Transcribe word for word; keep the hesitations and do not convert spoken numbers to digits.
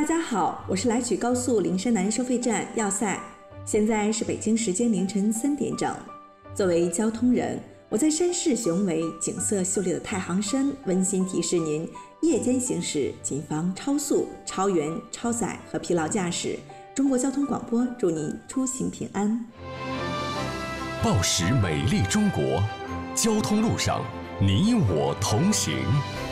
大家好，我是来取高速灵山南收费站要塞，现在是北京时间凌晨三点整。作为交通人，我在山势雄伟、景色秀丽的太行山温馨提示您：夜间行驶谨防超速、超员、超载和疲劳驾驶。中国交通广播祝您出行平安。 报时美丽中国，交通路上你我同行。